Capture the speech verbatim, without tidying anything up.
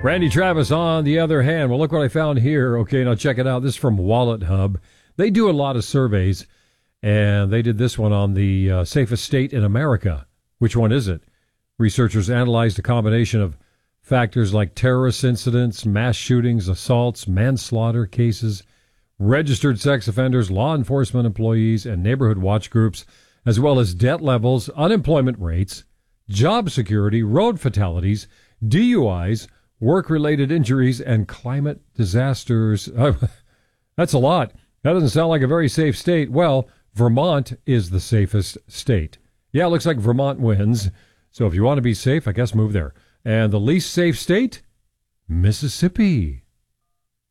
Randy Travis on the other hand. Well, look what I found here. Okay, now check it out. This is from Wallet Hub. They do a lot of surveys, and they did this one on the uh, safest state in America. Which one is it? Researchers analyzed a combination of factors like terrorist incidents, mass shootings, assaults, manslaughter cases, registered sex offenders, law enforcement employees, and neighborhood watch groups, as well as debt levels, unemployment rates, job security, road fatalities, D U Is, work-related injuries, and climate disasters. Uh, that's a lot. That doesn't sound like a very safe state. Well, Vermont is the safest state. Yeah, it looks like Vermont wins. So if you want to be safe, I guess move there. And the least safe state? Mississippi.